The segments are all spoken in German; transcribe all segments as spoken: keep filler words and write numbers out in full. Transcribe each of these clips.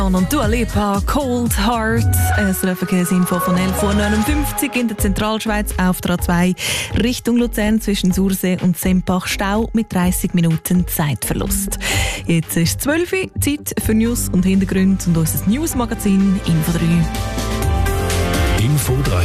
Und Dua Lipa, Cold Heart. Es eine Verkehrsinfo von elf Uhr neunundfünfzig in der Zentralschweiz auf der A zwei Richtung Luzern zwischen Sursee und Sempach. Stau mit dreißig Minuten Zeitverlust. Jetzt ist zwölf Uhr, Zeit für News und Hintergründe und unser Newsmagazin Info drei. Info drei.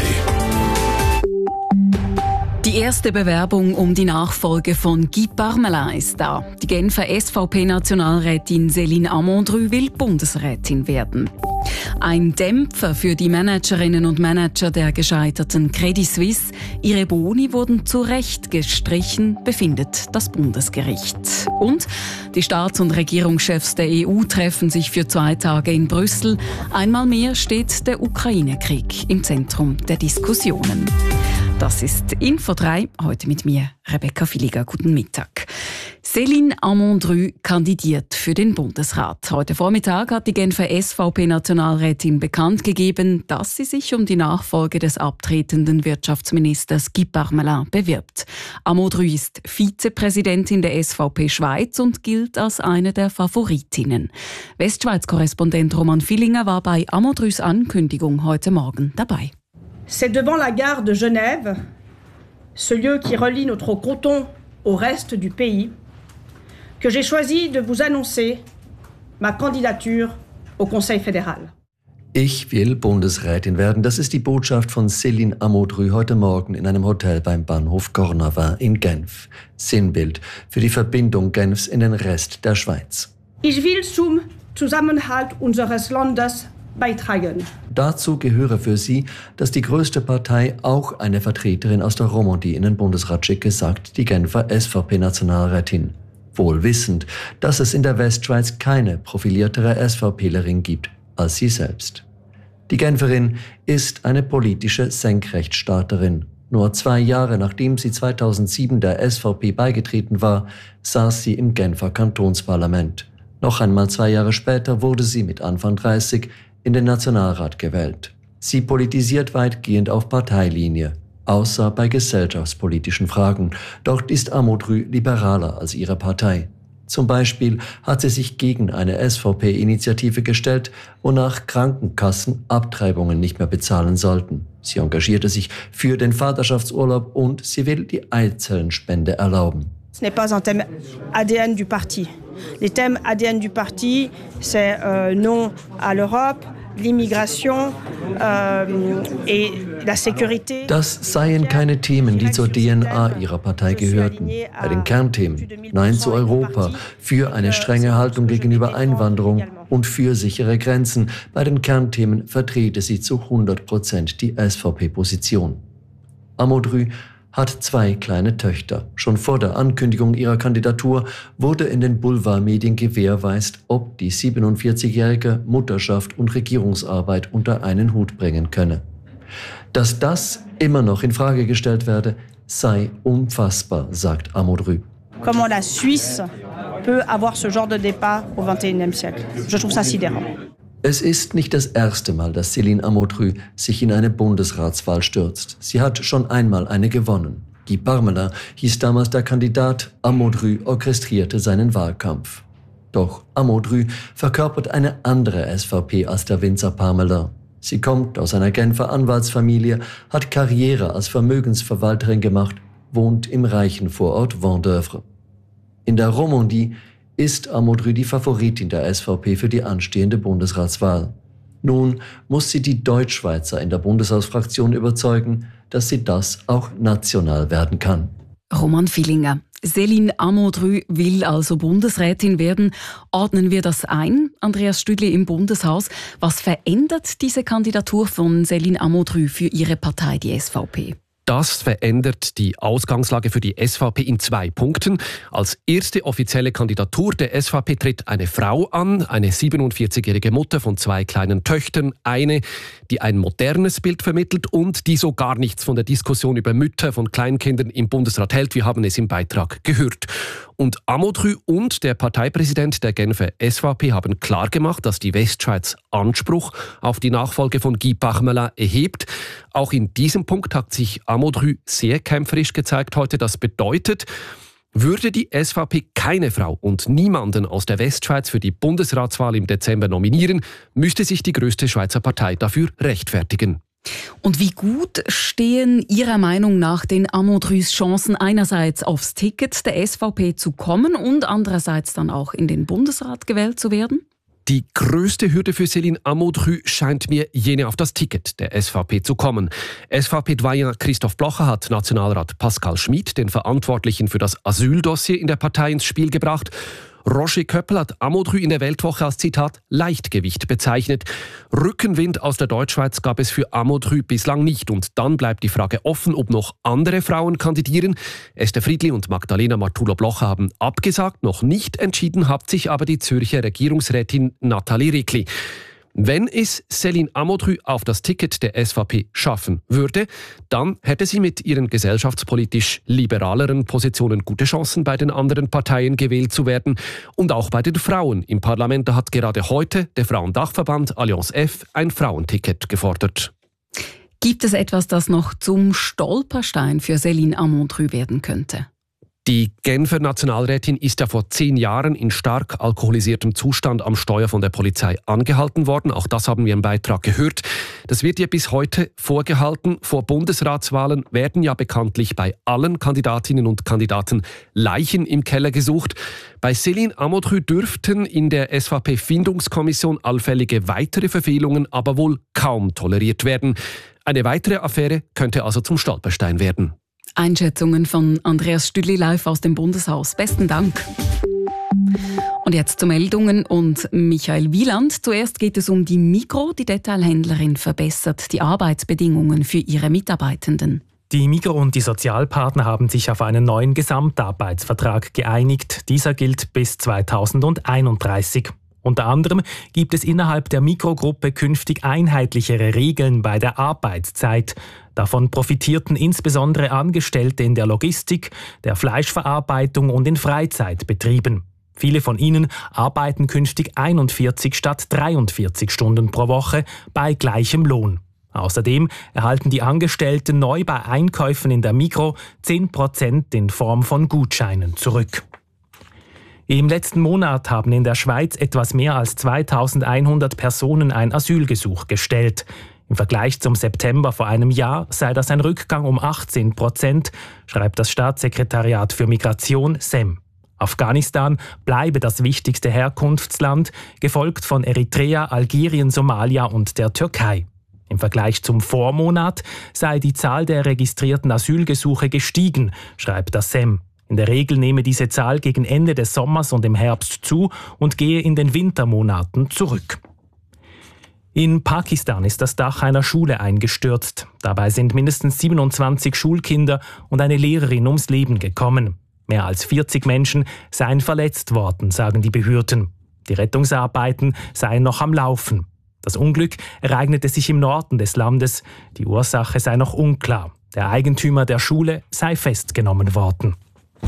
Die erste Bewerbung um die Nachfolge von Guy Parmelin ist da. Die Genfer S V P-Nationalrätin Céline Amondru will Bundesrätin werden. Ein Dämpfer für die Managerinnen und Manager der gescheiterten Credit Suisse. Ihre Boni wurden zu Recht gestrichen, befindet das Bundesgericht. Und die Staats- und Regierungschefs der E U treffen sich für zwei Tage in Brüssel. Einmal mehr steht der Ukraine-Krieg im Zentrum der Diskussionen. Das ist Info drei, heute mit mir, Rebecca Villiger. Guten Mittag. Céline Amondru kandidiert für den Bundesrat. Heute Vormittag hat die Genfer S V P-Nationalrätin bekannt gegeben, dass sie sich um die Nachfolge des abtretenden Wirtschaftsministers Guy Parmelin bewirbt. Amondru ist Vizepräsidentin der S V P Schweiz und gilt als eine der Favoritinnen. Westschweiz-Korrespondent Roman Villinger war bei Amondrus Ankündigung heute Morgen dabei. C'est devant la gare de Genève, ce lieu qui relie notre canton au reste du pays, que j'ai choisi de vous annoncer ma candidature au Conseil fédéral. Ich will Bundesrätin werden. Das ist die Botschaft von Céline Amondru heute Morgen in einem Hotel beim Bahnhof Cornavin in Genf. Sinnbild für die Verbindung Genfs in den Rest der Schweiz. Ich will zum Zusammenhalt unseres Landes beitragen. Dazu gehöre für sie, dass die größte Partei auch eine Vertreterin aus der Romandie in den Bundesrat schicke, sagt die Genfer S V P-Nationalrätin. Wohl wissend, dass es in der Westschweiz keine profiliertere SVPlerin gibt als sie selbst. Die Genferin ist eine politische Senkrechtstarterin. Nur zwei Jahre nachdem sie zweitausendsieben der S V P beigetreten war, saß sie im Genfer Kantonsparlament. Noch einmal zwei Jahre später wurde sie mit Anfang dreißig in den Nationalrat gewählt. Sie politisiert weitgehend auf Parteilinie, außer bei gesellschaftspolitischen Fragen. Dort ist Amondru liberaler als ihre Partei. Zum Beispiel hat sie sich gegen eine S V P-Initiative gestellt, wonach Krankenkassen Abtreibungen nicht mehr bezahlen sollten. Sie engagierte sich für den Vaterschaftsurlaub und sie will die Eizellenspende erlauben. Ce n'est pas un thème A D N du parti. Les thèmes A D N du parti, c'est euh, non à l'Europe, l'immigration euh, et la sécurité. Das seien keine Themen, die zur D N A ihrer Partei gehörten. Bei den Kernthemen Nein zu Europa, für eine strenge Haltung gegenüber Einwanderung und für sichere Grenzen. Bei den Kernthemen vertrete sie zu hundert Prozent die S V P-Position. Amondru hat zwei kleine Töchter. Schon vor der Ankündigung ihrer Kandidatur wurde in den Boulevardmedien gewährleistet, ob die siebenundvierzigjährige Mutterschaft und Regierungsarbeit unter einen Hut bringen könne. Dass das immer noch in Frage gestellt werde, sei unfassbar, sagt Amondru. Comment la Suisse peut avoir ce genre de débat au vingt et unième siècle. Je trouve ça sidérant. Es ist nicht das erste Mal, dass Céline Amondru sich in eine Bundesratswahl stürzt. Sie hat schon einmal eine gewonnen. Guy Parmelin hieß damals der Kandidat, Amondru orchestrierte seinen Wahlkampf. Doch Amondru verkörpert eine andere S V P als der Winzer Parmelin. Sie kommt aus einer Genfer Anwaltsfamilie, hat Karriere als Vermögensverwalterin gemacht, wohnt im reichen Vorort Vendeuvre. In der Romandie ist Amondru die Favoritin der S V P für die anstehende Bundesratswahl. Nun muss sie die Deutschschweizer in der Bundeshausfraktion überzeugen, dass sie das auch national werden kann. Roman Villinger. Céline Amondru will also Bundesrätin werden. Ordnen wir das ein, Andreas Stüdli im Bundeshaus. Was verändert diese Kandidatur von Céline Amondru für ihre Partei, die S V P? Das verändert die Ausgangslage für die S V P in zwei Punkten. Als erste offizielle Kandidatur der S V P tritt eine Frau an, eine siebenundvierzigjährige Mutter von zwei kleinen Töchtern, eine, die ein modernes Bild vermittelt und die so gar nichts von der Diskussion über Mütter von Kleinkindern im Bundesrat hält. Wir haben es im Beitrag gehört. Und Amondru und der Parteipräsident der Genfer S V P haben klargemacht, dass die Westschweiz Anspruch auf die Nachfolge von Guy Parmelin erhebt. Auch in diesem Punkt hat sich Amondru sehr kämpferisch gezeigt heute. Das bedeutet, Würde die S V P keine Frau und niemanden aus der Westschweiz für die Bundesratswahl im Dezember nominieren, müsste sich die grösste Schweizer Partei dafür rechtfertigen. Und wie gut stehen Ihrer Meinung nach den Amondrüs Chancen, einerseits aufs Ticket der S V P zu kommen und andererseits dann auch in den Bundesrat gewählt zu werden? Die grösste Hürde für Céline Amondrü scheint mir jene auf das Ticket der S V P zu kommen. S V P-Doyen Christoph Blocher hat Nationalrat Pascal Schmid, den Verantwortlichen für das Asyldossier in der Partei, ins Spiel gebracht. Roger Köppel hat Amondrü in der Weltwoche als Zitat Leichtgewicht bezeichnet. Rückenwind aus der Deutschschweiz gab es für Amondrü bislang nicht. Und dann bleibt die Frage offen, ob noch andere Frauen kandidieren. Esther Friedli und Magdalena Martula-Blocher haben abgesagt. Noch nicht entschieden hat sich aber die Zürcher Regierungsrätin Nathalie Rickli. Wenn es Céline Amondrü auf das Ticket der S V P schaffen würde, dann hätte sie mit ihren gesellschaftspolitisch liberaleren Positionen gute Chancen, bei den anderen Parteien gewählt zu werden. Und auch bei den Frauen im Parlament hat gerade heute der Frauendachverband Allianz F ein Frauenticket gefordert. Gibt es etwas, das noch zum Stolperstein für Céline Amondrü werden könnte? Die Genfer Nationalrätin ist ja vor zehn Jahren in stark alkoholisiertem Zustand am Steuer von der Polizei angehalten worden. Auch das haben wir im Beitrag gehört. Das wird ihr bis heute vorgehalten. Vor Bundesratswahlen werden ja bekanntlich bei allen Kandidatinnen und Kandidaten Leichen im Keller gesucht. Bei Céline Amondrü dürften in der S V P-Findungskommission allfällige weitere Verfehlungen aber wohl kaum toleriert werden. Eine weitere Affäre könnte also zum Stolperstein werden. Einschätzungen von Andreas Stüdli live aus dem Bundeshaus. Besten Dank. Und jetzt zu Meldungen und Michael Wieland. Zuerst geht es um die Migros. Die Detailhändlerin verbessert die Arbeitsbedingungen für ihre Mitarbeitenden. Die Migros und die Sozialpartner haben sich auf einen neuen Gesamtarbeitsvertrag geeinigt. Dieser gilt bis zweitausendeinunddreißig. Unter anderem gibt es innerhalb der Migros-Gruppe künftig einheitlichere Regeln bei der Arbeitszeit. Davon profitierten insbesondere Angestellte in der Logistik, der Fleischverarbeitung und in Freizeitbetrieben. Viele von ihnen arbeiten künftig einundvierzig statt dreiundvierzig Stunden pro Woche bei gleichem Lohn. Außerdem erhalten die Angestellten neu bei Einkäufen in der Migros zehn Prozent in Form von Gutscheinen zurück. Im letzten Monat haben in der Schweiz etwas mehr als zweitausendeinhundert Personen ein Asylgesuch gestellt. Im Vergleich zum September vor einem Jahr sei das ein Rückgang um achtzehn Prozent, schreibt das Staatssekretariat für Migration S E M. Afghanistan bleibe das wichtigste Herkunftsland, gefolgt von Eritrea, Algerien, Somalia und der Türkei. Im Vergleich zum Vormonat sei die Zahl der registrierten Asylgesuche gestiegen, schreibt das S E M. In der Regel nehme diese Zahl gegen Ende des Sommers und im Herbst zu und gehe in den Wintermonaten zurück. In Pakistan ist das Dach einer Schule eingestürzt. Dabei sind mindestens siebenundzwanzig Schulkinder und eine Lehrerin ums Leben gekommen. Mehr als vierzig Menschen seien verletzt worden, sagen die Behörden. Die Rettungsarbeiten seien noch am Laufen. Das Unglück ereignete sich im Norden des Landes. Die Ursache sei noch unklar. Der Eigentümer der Schule sei festgenommen worden.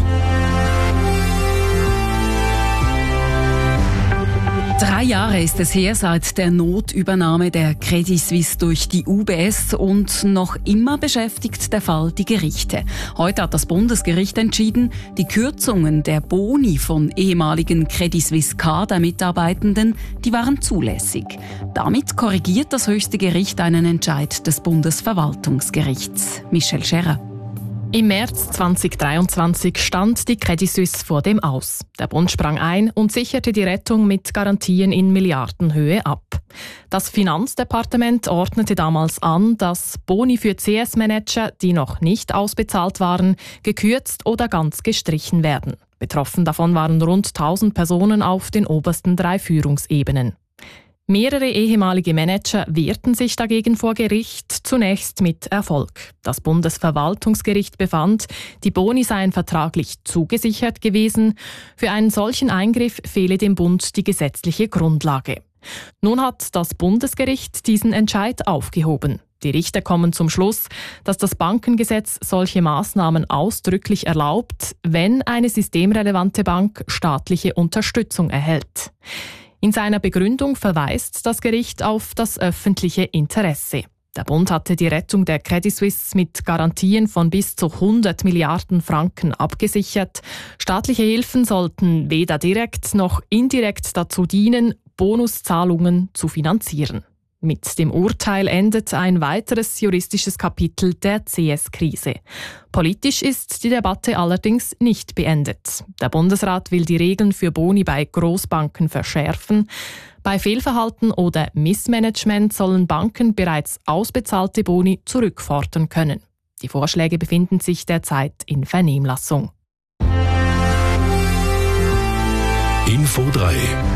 Drei Jahre ist es her seit der Notübernahme der Credit Suisse durch die U B S und noch immer beschäftigt der Fall die Gerichte. Heute hat das Bundesgericht entschieden, die Kürzungen der Boni von ehemaligen Credit Suisse Kadermitarbeitenden, die waren zulässig. Damit korrigiert das höchste Gericht einen Entscheid des Bundesverwaltungsgerichts. Michel Scherrer. Im März zweitausenddreiundzwanzig stand die Credit Suisse vor dem Aus. Der Bund sprang ein und sicherte die Rettung mit Garantien in Milliardenhöhe ab. Das Finanzdepartement ordnete damals an, dass Boni für C S-Manager, die noch nicht ausbezahlt waren, gekürzt oder ganz gestrichen werden. Betroffen davon waren rund tausend Personen auf den obersten drei Führungsebenen. Mehrere ehemalige Manager wehrten sich dagegen vor Gericht, zunächst mit Erfolg. Das Bundesverwaltungsgericht befand, die Boni seien vertraglich zugesichert gewesen. Für einen solchen Eingriff fehle dem Bund die gesetzliche Grundlage. Nun hat das Bundesgericht diesen Entscheid aufgehoben. Die Richter kommen zum Schluss, dass das Bankengesetz solche Maßnahmen ausdrücklich erlaubt, wenn eine systemrelevante Bank staatliche Unterstützung erhält. In seiner Begründung verweist das Gericht auf das öffentliche Interesse. Der Bund hatte die Rettung der Credit Suisse mit Garantien von bis zu hundert Milliarden Franken abgesichert. Staatliche Hilfen sollten weder direkt noch indirekt dazu dienen, Bonuszahlungen zu finanzieren. Mit dem Urteil endet ein weiteres juristisches Kapitel der C S-Krise. Politisch ist die Debatte allerdings nicht beendet. Der Bundesrat will die Regeln für Boni bei Großbanken verschärfen. Bei Fehlverhalten oder Missmanagement sollen Banken bereits ausbezahlte Boni zurückfordern können. Die Vorschläge befinden sich derzeit in Vernehmlassung. Info drei.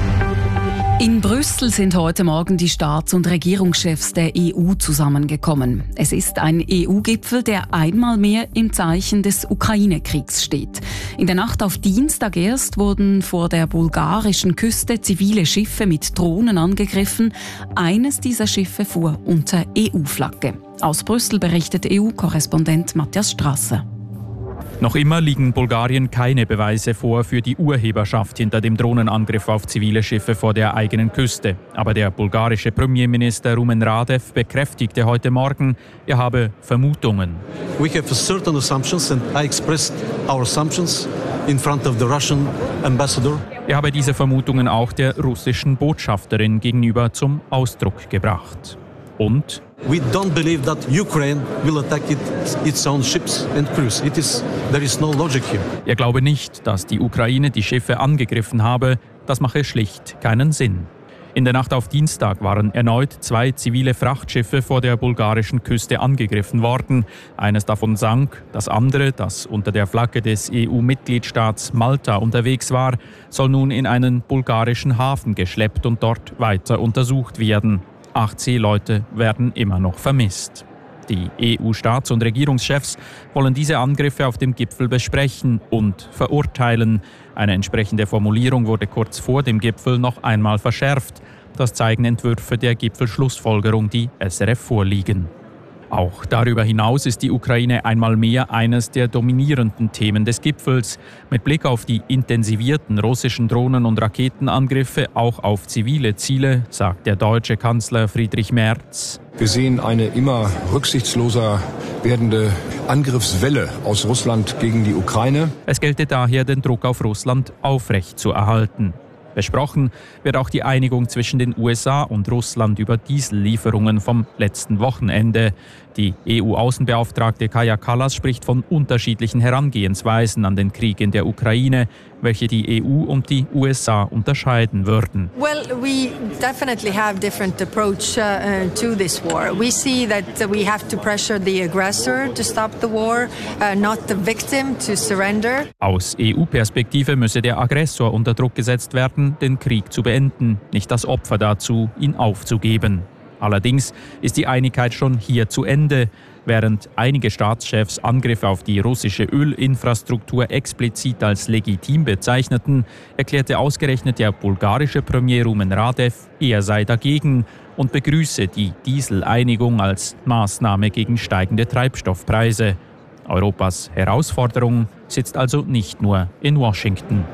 In Brüssel sind heute Morgen die Staats- und Regierungschefs der E U zusammengekommen. Es ist ein E U-Gipfel, der einmal mehr im Zeichen des Ukraine-Kriegs steht. In der Nacht auf Dienstag erst wurden vor der bulgarischen Küste zivile Schiffe mit Drohnen angegriffen. Eines dieser Schiffe fuhr unter E U-Flagge. Aus Brüssel berichtet E U-Korrespondent Matthias Strasser. Noch immer liegen Bulgarien keine Beweise vor für die Urheberschaft hinter dem Drohnenangriff auf zivile Schiffe vor der eigenen Küste. Aber der bulgarische Premierminister Rumen Radev bekräftigte heute Morgen, er habe Vermutungen. We have certain assumptions and I expressed our assumptions in front of the Russian ambassador. Er habe diese Vermutungen auch der russischen Botschafterin gegenüber zum Ausdruck gebracht. Und we don't believe that Ukraine will attack it, its own ships and crews. It is, there is no logic here. Er glaube nicht, dass die Ukraine die Schiffe angegriffen habe. Das mache schlicht keinen Sinn. In der Nacht auf Dienstag waren erneut zwei zivile Frachtschiffe vor der bulgarischen Küste angegriffen worden. Eines davon sank, das andere, das unter der Flagge des E U-Mitgliedstaats Malta unterwegs war, soll nun in einen bulgarischen Hafen geschleppt und dort weiter untersucht werden. Acht Seeleute werden immer noch vermisst. Die E U-Staats- und Regierungschefs wollen diese Angriffe auf dem Gipfel besprechen und verurteilen. Eine entsprechende Formulierung wurde kurz vor dem Gipfel noch einmal verschärft. Das zeigen Entwürfe der Gipfelschlussfolgerung, die S R F vorliegen. Auch darüber hinaus ist die Ukraine einmal mehr eines der dominierenden Themen des Gipfels. Mit Blick auf die intensivierten russischen Drohnen- und Raketenangriffe auch auf zivile Ziele, sagt der deutsche Kanzler Friedrich Merz. Wir sehen eine immer rücksichtsloser werdende Angriffswelle aus Russland gegen die Ukraine. Es gelte daher, den Druck auf Russland aufrecht zu erhalten. Besprochen wird auch die Einigung zwischen den U S A und Russland über Diesellieferungen vom letzten Wochenende. Die E U-Außenbeauftragte Kaja Kallas spricht von unterschiedlichen Herangehensweisen an den Krieg in der Ukraine, welche die E U und die U S A unterscheiden würden. Well, we definitely have different approach uh, to this war. We see that we have to pressure the aggressor to stop the war, uh, not the victim to surrender. Aus E U-Perspektive müsse der Aggressor unter Druck gesetzt werden, den Krieg zu beenden, nicht das Opfer dazu, ihn aufzugeben. Allerdings ist die Einigkeit schon hier zu Ende. Während einige Staatschefs Angriffe auf die russische Ölinfrastruktur explizit als legitim bezeichneten, erklärte ausgerechnet der bulgarische Premier Rumen Radev, er sei dagegen und begrüße die Dieseleinigung als Maßnahme gegen steigende Treibstoffpreise. Europas Herausforderung sitzt also nicht nur in Washington.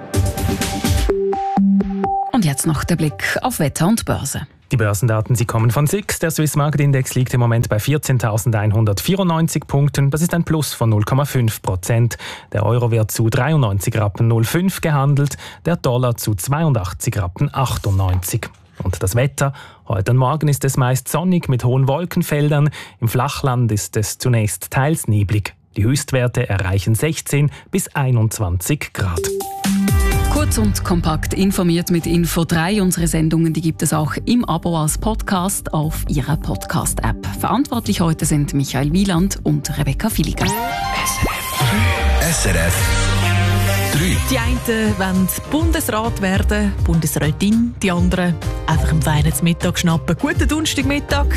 Und jetzt noch der Blick auf Wetter und Börse. Die Börsendaten, sie kommen von S I X. Der Swiss Market Index liegt im Moment bei vierzehntausendeinhundertvierundneunzig Punkten. Das ist ein Plus von null Komma fünf Prozent. Der Euro wird zu dreiundneunzig Rappen null fünf gehandelt, der Dollar zu zweiundachtzig Rappen achtundneunzig. Und das Wetter? Heute und morgen ist es meist sonnig mit hohen Wolkenfeldern. Im Flachland ist es zunächst teils neblig. Die Höchstwerte erreichen sechzehn bis einundzwanzig Grad. Kurz und kompakt informiert mit Info drei. Unsere Sendungen, die gibt es auch im Abo als Podcast auf Ihrer Podcast-App. Verantwortlich heute sind Michael Wieland und Rebecca Filiger. S R F drei. Die einen wollen Bundesrat werden, Bundesrätin, die anderen einfach am Weihnachtsmittag schnappen. Guten Donnerstagmittag.